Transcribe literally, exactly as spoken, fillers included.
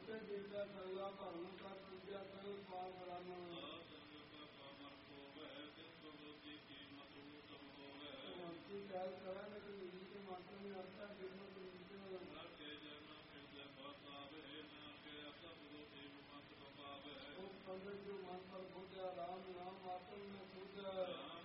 ਉੱਤੇ ਦਿੱਤਾ ਸਰਲਾ ਭਰਨ ਕਰ ਪੂਜਾ ਕਰੋ ਪਾਰ ਬਰਾਨਾ ਕੀ ਗੱਲ ਕਰਾਂ ਕਿ ਨੀਤੀ ਕੇ ਮਾਤਰ में आता जीवन के नीचे के जन्म के बहुत आवे ना के आता विरोधी मत बाबे ओ पंडित जो मन पर बोझा राम नाम आत्म में पूजा